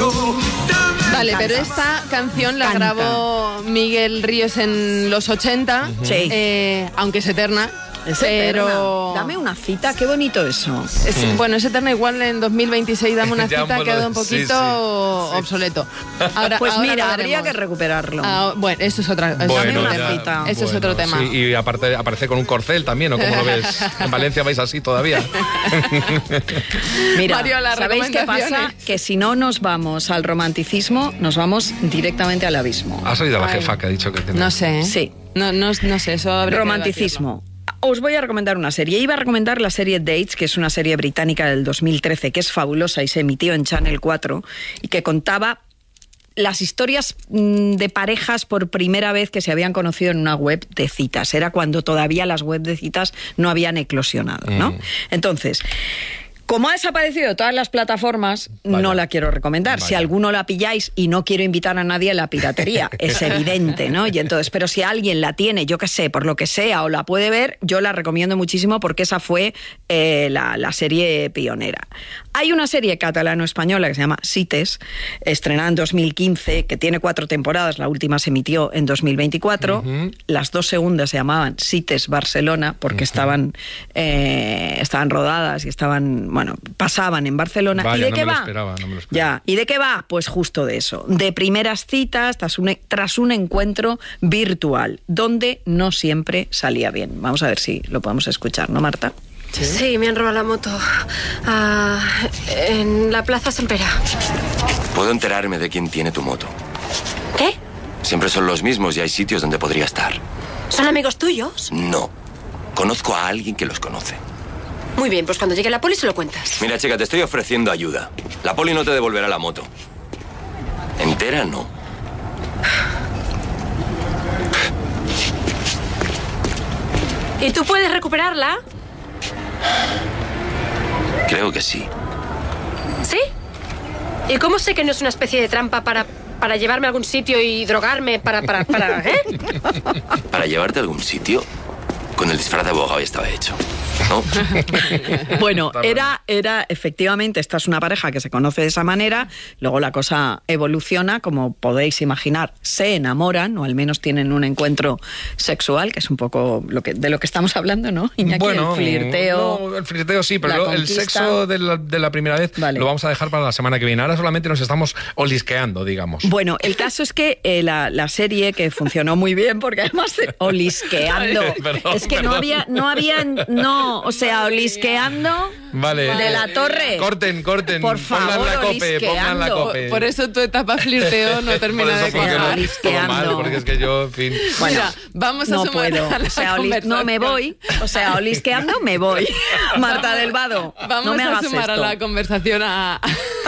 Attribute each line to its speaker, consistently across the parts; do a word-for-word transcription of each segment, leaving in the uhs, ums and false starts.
Speaker 1: Vale, pero esta canción la
Speaker 2: Canta.
Speaker 1: grabó Miguel Ríos en los ochenta,
Speaker 2: Sí.
Speaker 1: eh, aunque es eterna.
Speaker 2: Es
Speaker 1: pero
Speaker 2: eterna. Dame una cita, qué bonito eso.
Speaker 1: Es,
Speaker 3: Mm.
Speaker 1: Bueno, es eterna, igual en dos mil veintiséis dame una
Speaker 3: Ya
Speaker 1: cita,
Speaker 3: un
Speaker 1: ha quedado un
Speaker 3: poco-
Speaker 1: poquito
Speaker 3: sí, sí, sí.
Speaker 1: obsoleto. Ahora,
Speaker 2: Pues
Speaker 1: ahora
Speaker 2: mira,
Speaker 1: lo
Speaker 2: habría
Speaker 1: veremos.
Speaker 2: que recuperarlo.
Speaker 1: Ah, bueno, eso es otra, eso
Speaker 2: Dame
Speaker 1: es
Speaker 2: una
Speaker 1: otro tema.
Speaker 2: cita.
Speaker 1: Eso es otro tema.
Speaker 3: Sí, y aparte aparece con un corcel también, ¿no? ¿Cómo lo ves? En Valencia vais así todavía.
Speaker 2: Mira,
Speaker 1: Mario, las
Speaker 2: ¿sabéis qué pasa?
Speaker 1: recomendaciones.
Speaker 2: Que si no nos vamos al romanticismo, nos vamos directamente al abismo.
Speaker 3: ¿Has oído a la
Speaker 1: Ay.
Speaker 3: jefa que ha dicho que tiene?
Speaker 1: No sé. ¿eh?
Speaker 2: Sí.
Speaker 1: No, no, no sé, eso habría que
Speaker 2: Romanticismo. Os voy a recomendar una serie. Iba a recomendar la serie Dates, que es una serie británica del dos mil trece, que es fabulosa y se emitió en Channel cuatro, y que contaba las historias mm, de parejas por primera vez que se habían conocido en una web de citas. Era cuando todavía las webs de citas no habían eclosionado, ¿no?
Speaker 3: Mm.
Speaker 2: Entonces, como ha desaparecido de todas las plataformas,
Speaker 3: Vaya.
Speaker 2: no la quiero recomendar. Si
Speaker 3: Vaya.
Speaker 2: alguno la pilláis, y no quiero invitar a nadie a la piratería, es evidente, ¿no? Y entonces, pero si alguien la tiene, yo qué sé, por lo que sea, o la puede ver, yo la recomiendo muchísimo porque esa fue eh, la, la serie pionera. Hay una serie catalano-española que se llama Cites, estrenada en dos mil quince, que tiene cuatro temporadas, la última se emitió en dos mil veinticuatro,
Speaker 3: Ujú.
Speaker 2: las dos segundas se llamaban Cites Barcelona, porque estaban, eh, estaban rodadas y estaban, bueno, pasaban en Barcelona.
Speaker 3: Vaya,
Speaker 2: ¿Y de
Speaker 3: no
Speaker 2: qué
Speaker 3: me lo
Speaker 2: va?
Speaker 3: esperaba, no me lo esperaba.
Speaker 2: Ya, ¿y de qué va? Pues justo de eso, de primeras citas tras un, tras un encuentro virtual, donde no siempre salía bien. Vamos a ver si lo podemos escuchar, ¿no, Marta?
Speaker 4: Sí, me han robado la moto. Ah, en la Plaza Sempera.
Speaker 5: Puedo enterarme de quién tiene tu moto.
Speaker 4: ¿Qué?
Speaker 5: Siempre son los mismos y hay sitios donde podría estar.
Speaker 4: ¿Son amigos tuyos?
Speaker 5: No. Conozco a alguien que los conoce.
Speaker 4: Muy bien, pues cuando llegue la poli se lo cuentas.
Speaker 5: Mira, chica, te estoy ofreciendo ayuda. La poli no te devolverá la moto. Entera, no.
Speaker 4: ¿Y tú puedes recuperarla?
Speaker 5: Creo que sí.
Speaker 4: ¿Sí? ¿Y cómo sé que no es una especie de trampa para, para llevarme a algún sitio y drogarme para... para, para ¿eh?
Speaker 5: Para llevarte a algún sitio, con el disfraz de abogado ya estaba hecho. ¿No?
Speaker 2: Bueno, era, era efectivamente, esta es una pareja que se conoce de esa manera, luego la cosa evoluciona, como podéis imaginar, se enamoran, o al menos tienen un encuentro sexual, que es un poco lo que, de lo que estamos hablando, ¿no, Iñaki?
Speaker 3: Bueno,
Speaker 2: el flirteo.
Speaker 3: no, el flirteo sí, pero
Speaker 2: la
Speaker 3: lo- el
Speaker 2: conquista.
Speaker 3: sexo de la, de la primera vez
Speaker 2: Vale.
Speaker 3: lo vamos a dejar para la semana que viene. Ahora solamente nos estamos olisqueando, digamos.
Speaker 2: Bueno, el caso es que eh, la, la serie, que funcionó muy bien, porque además de olisqueando,
Speaker 3: Ay, perdón,
Speaker 2: es que no
Speaker 3: perdón.
Speaker 2: había, no había, no, o sea, olisqueando
Speaker 3: Vale.
Speaker 2: de la torre.
Speaker 3: Corten, corten.
Speaker 2: Por
Speaker 3: pongan
Speaker 2: favor,
Speaker 3: la cope, pongan la
Speaker 2: olisqueando.
Speaker 3: cope.
Speaker 1: Por eso tu etapa flirteo no termina
Speaker 3: Por eso,
Speaker 1: de
Speaker 3: porque
Speaker 1: cuajar.
Speaker 3: no- todo
Speaker 2: Olisqueando.
Speaker 3: mal, porque es que yo, en fin.
Speaker 2: Bueno,
Speaker 1: Mira, vamos a
Speaker 2: no
Speaker 1: sumar
Speaker 2: puedo.
Speaker 1: a la
Speaker 2: O sea, oli- no me
Speaker 1: conversación.
Speaker 2: voy. O sea, olisqueando me voy. Marta del Vado,
Speaker 1: Vamos
Speaker 2: no me
Speaker 1: a
Speaker 2: hagas
Speaker 1: sumar
Speaker 2: esto.
Speaker 1: a la conversación a,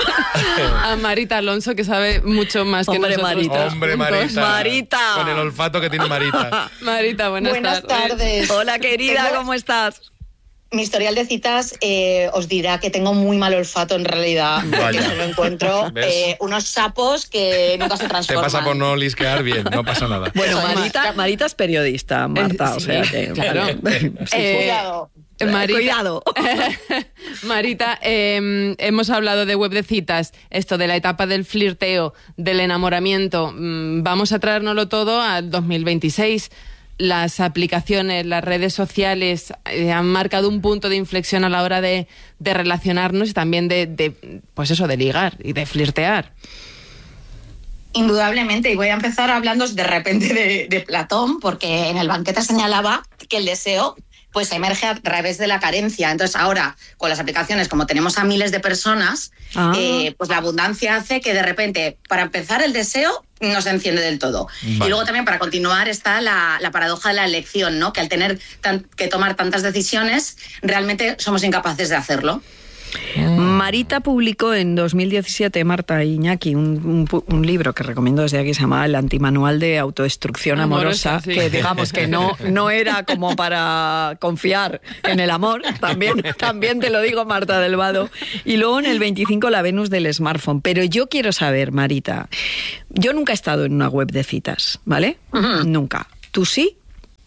Speaker 1: a Marita Alonso, que sabe mucho más que
Speaker 2: Hombre,
Speaker 1: nosotros.
Speaker 2: Marita.
Speaker 1: todos
Speaker 3: Hombre,
Speaker 1: juntos.
Speaker 3: Marita.
Speaker 2: Marita.
Speaker 3: Con el olfato que tiene Marita.
Speaker 1: Marita, buenas,
Speaker 6: Buenas tardes.
Speaker 2: Hola, querida,
Speaker 6: Tengo-
Speaker 2: ¿cómo estás?
Speaker 6: Mi historial de citas eh, os dirá que tengo muy mal olfato en realidad.
Speaker 3: Vaya.
Speaker 6: Porque solo encuentro
Speaker 3: ¿Ves?
Speaker 6: eh, unos sapos que nunca se
Speaker 3: Te
Speaker 6: transforman.
Speaker 3: pasa por no olisquear bien, no pasa nada.
Speaker 2: Bueno,
Speaker 1: Eso,
Speaker 2: Marita, Marita es periodista, Marta,
Speaker 1: Eh,
Speaker 2: o
Speaker 1: sí,
Speaker 2: sea que...
Speaker 1: claro.
Speaker 2: Sí.
Speaker 1: Eh,
Speaker 6: Cuidado.
Speaker 1: Marita,
Speaker 2: Cuidado.
Speaker 1: Marita, eh, hemos hablado de web de citas, esto de la etapa del flirteo, del enamoramiento. Mm, Vamos a traérnoslo todo al dos mil veintiséis. Las aplicaciones, las redes sociales eh, han marcado un punto de inflexión a la hora de, de relacionarnos y también de, de, pues eso, de ligar y de flirtear.
Speaker 6: Indudablemente, y voy a empezar hablando de repente de, de Platón, porque en el banquete señalaba que el deseo pues emerge a través de la carencia. Entonces ahora, con las aplicaciones, como tenemos a miles de personas,
Speaker 2: Ah.
Speaker 6: eh, pues la abundancia hace que de repente, para empezar, el deseo no se enciende del todo.
Speaker 3: Vale.
Speaker 6: Y luego también, para continuar, está la, la paradoja de la elección, ¿no? Que al tener tan- que tomar tantas decisiones, realmente somos incapaces de hacerlo.
Speaker 2: Marita publicó en dos mil diecisiete, Marta Iñaki, un, un, pu- un libro que recomiendo desde aquí, se llama El Antimanual de Autodestrucción Amorosa,
Speaker 1: Amorosa, sí.
Speaker 2: que digamos que no, no era como para confiar en el amor, también, también te lo digo, Marta del Vado. Y luego en el veinticinco, La Venus del smartphone. Pero yo quiero saber, Marita, yo nunca he estado en una web de citas, ¿vale?
Speaker 6: Ujú.
Speaker 2: Nunca. ¿Tú sí?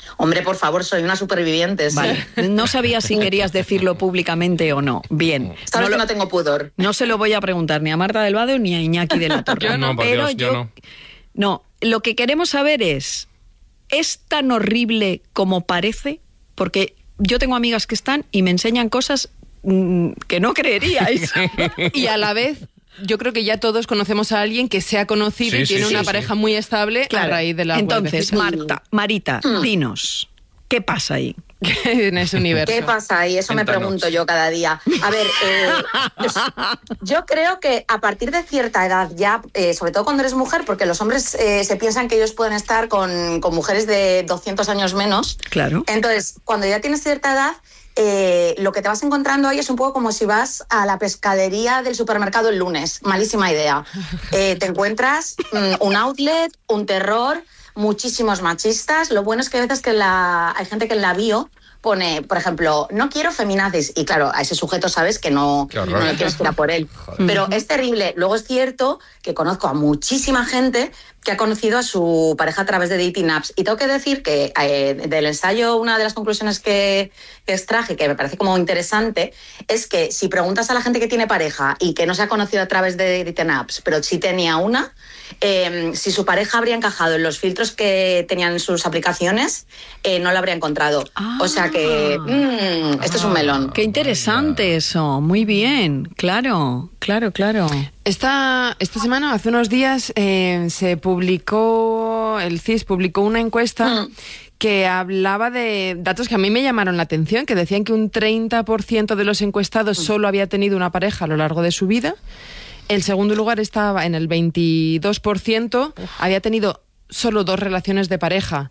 Speaker 6: Hombre, por favor, soy una superviviente. ¿Sí?
Speaker 2: Vale. No sabía si querías decirlo públicamente o no. Bien.
Speaker 6: Sabes
Speaker 2: no
Speaker 6: que
Speaker 2: lo,
Speaker 6: no tengo pudor.
Speaker 2: No se lo voy a preguntar ni a Marta del Vado ni a Iñaki de la Torre.
Speaker 3: Yo no, por
Speaker 2: pero
Speaker 3: Dios, yo
Speaker 2: yo
Speaker 3: no.
Speaker 2: No, lo que queremos saber es, ¿es tan horrible como parece? Porque yo tengo amigas que están y me enseñan cosas mmm, que no creeríais.
Speaker 1: Y a la vez, yo creo que ya todos conocemos a alguien que se ha conocido
Speaker 3: Sí,
Speaker 1: y tiene
Speaker 3: sí,
Speaker 1: una
Speaker 3: sí,
Speaker 1: pareja
Speaker 3: sí.
Speaker 1: muy estable
Speaker 2: Claro.
Speaker 1: a raíz de la
Speaker 2: Entonces,
Speaker 1: web de
Speaker 2: Marta, Marita, dinos, ¿qué pasa ahí?
Speaker 1: citas en ese universo.
Speaker 6: ¿Qué pasa ahí? Eso me
Speaker 3: Cuéntanos.
Speaker 6: pregunto yo cada día. A ver, eh, pues, yo creo que a partir de cierta edad ya, eh, sobre todo cuando eres mujer, porque los hombres eh, se piensan que ellos pueden estar con, con mujeres de doscientos años menos.
Speaker 2: Claro.
Speaker 6: Entonces, cuando ya tienes cierta edad, eh, lo que te vas encontrando ahí es un poco como si vas a la pescadería del supermercado el lunes. Malísima idea. Eh, te encuentras mm, un outlet, un terror, muchísimos machistas. Lo bueno es que a veces que la, hay gente que en la bio pone, por ejemplo, no quiero feminazis. Y claro, a ese sujeto sabes que no,
Speaker 3: Qué horror.
Speaker 6: no le quieres tirar por él.
Speaker 3: Joder.
Speaker 6: Pero es terrible. Luego es cierto que conozco a muchísima gente que ha conocido a su pareja a través de dating apps. Y tengo que decir que eh, del ensayo, una de las conclusiones que, que extraje, que me parece como interesante, es que si preguntas a la gente que tiene pareja y que no se ha conocido a través de dating apps, pero sí tenía una, eh, si su pareja habría encajado en los filtros que tenían en sus aplicaciones, eh, no la habría encontrado.
Speaker 2: Ah.
Speaker 6: O sea que, mmm, esto es un melón.
Speaker 2: Qué interesante eso, muy bien, claro, claro, claro.
Speaker 1: Esta, esta semana, hace unos días, eh, se publicó, el C I S publicó una encuesta
Speaker 6: Mm.
Speaker 1: que hablaba de datos que a mí me llamaron la atención, que decían que un treinta por ciento de los encuestados solo había tenido una pareja a lo largo de su vida. El segundo lugar estaba en el veintidós por ciento, había tenido solo dos relaciones de pareja.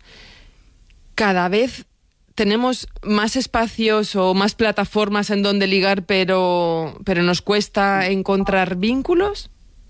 Speaker 1: Cada vez tenemos más espacios o más plataformas en donde ligar, pero, pero nos cuesta encontrar vínculos.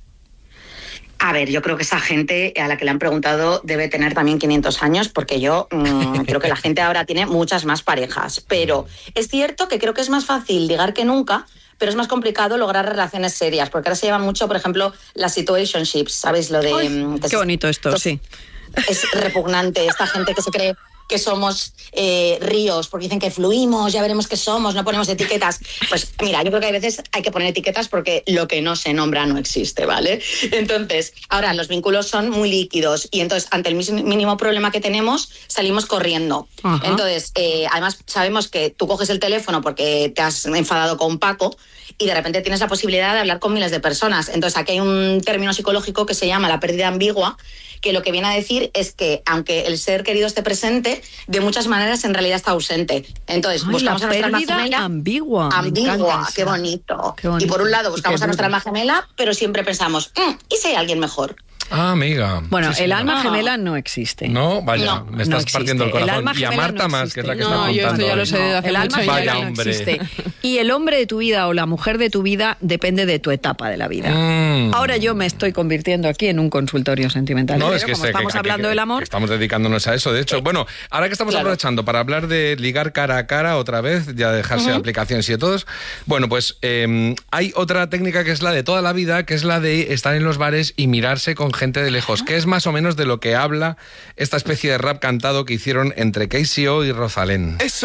Speaker 6: A ver, yo creo que esa gente a la que le han preguntado debe tener también quinientos años, porque yo mmm, creo que la gente ahora tiene muchas más parejas. Pero es cierto que creo que es más fácil ligar que nunca, pero es más complicado lograr relaciones serias, porque ahora se llevan mucho, por ejemplo, las situationships, ¿sabéis? Lo de...
Speaker 2: Ay,
Speaker 6: mm, que
Speaker 2: qué
Speaker 6: es-
Speaker 2: bonito esto,
Speaker 6: pues,
Speaker 2: sí.
Speaker 6: Es repugnante esta gente que se cree que somos eh, ríos, porque dicen que fluimos, ya veremos qué somos, no ponemos etiquetas. Pues mira, yo creo que hay veces hay que poner etiquetas porque lo que no se nombra no existe, ¿vale? Entonces, ahora los vínculos son muy líquidos y entonces ante el mis- mínimo problema que tenemos salimos corriendo.
Speaker 2: Ajá.
Speaker 6: Entonces, eh, además sabemos que tú coges el teléfono porque te has enfadado con Paco y de repente tienes la posibilidad de hablar con miles de personas. Entonces, aquí hay un término psicológico que se llama la pérdida ambigua, que lo que viene a decir es que aunque el ser querido esté presente, de muchas maneras en realidad está ausente. Entonces,
Speaker 2: Ay,
Speaker 6: buscamos
Speaker 2: la
Speaker 6: a nuestra alma
Speaker 2: pérdida
Speaker 6: gemela.
Speaker 2: ambigua. me encanta
Speaker 6: Ambigua,
Speaker 2: eso.
Speaker 6: qué bonito.
Speaker 2: Qué bonito.
Speaker 6: Y por un lado
Speaker 2: Y
Speaker 6: buscamos
Speaker 2: qué
Speaker 6: a nuestra
Speaker 2: duro.
Speaker 6: alma gemela, pero siempre pensamos, "Mm, ¿y si hay alguien mejor?
Speaker 3: Ah, amiga.
Speaker 2: Bueno,
Speaker 3: Sí, sí,
Speaker 2: el
Speaker 3: no.
Speaker 2: alma
Speaker 6: No.
Speaker 2: gemela no existe.
Speaker 3: No, vaya,
Speaker 6: No,
Speaker 3: me estás
Speaker 2: no
Speaker 3: partiendo el
Speaker 2: existe. El
Speaker 3: corazón.
Speaker 2: alma
Speaker 3: y a
Speaker 2: gemela
Speaker 3: Marta
Speaker 2: no
Speaker 3: más, que es la que
Speaker 2: existe.
Speaker 3: está
Speaker 1: No, yo
Speaker 3: contando
Speaker 1: esto ya lo
Speaker 3: hoy.
Speaker 1: sé desde hace
Speaker 2: el
Speaker 1: mucho
Speaker 2: alma
Speaker 1: y
Speaker 2: gemela
Speaker 3: Vaya,
Speaker 2: no
Speaker 3: hombre.
Speaker 2: existe. Y el hombre de tu vida o la mujer de tu vida depende de tu etapa de la vida.
Speaker 3: Mm.
Speaker 2: Ahora yo me estoy convirtiendo aquí en un consultorio sentimental.
Speaker 3: No,
Speaker 2: Pero
Speaker 3: es que
Speaker 2: como
Speaker 3: sé que-
Speaker 2: estamos
Speaker 3: que-
Speaker 2: hablando
Speaker 3: que-
Speaker 2: del
Speaker 3: que
Speaker 2: amor.
Speaker 3: estamos dedicándonos a eso. De hecho, bueno, ahora que estamos
Speaker 6: Claro.
Speaker 3: aprovechando para hablar de ligar cara a cara otra vez, ya dejarse de aplicaciones y de todos, bueno, pues eh, hay otra técnica que es la de toda la vida, que es la de estar en los bares y mirarse con gente de lejos, que es más o menos de lo que habla esta especie de rap cantado que hicieron entre K C O y Rosalén.